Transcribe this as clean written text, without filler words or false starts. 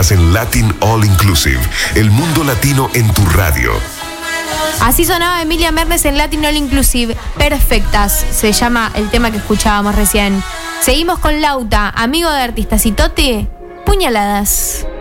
Estás en Latin All Inclusive, el mundo latino en tu radio. Así sonaba Emilia Mernes en Latin All Inclusive. Perfectas, se llama el tema que escuchábamos recién. Seguimos con Lauta, amigo de Artistas y Toti, Puñaladas.